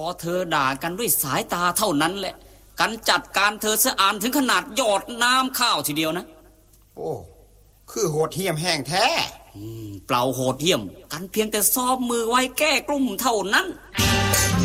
เธอด่ากันด้วยสายตาเท่านั้นแหละกันจัดการเธอสะอานถึงขนาดหยอดน้ำข้าวทีเดียวนะโอ้คือโหดเหี้ยมแห้งแท้เปล่าโหดเหี้ยมกันเพียงแต่ซ้อมมือไว้แก้กลุ่มเท่านั้น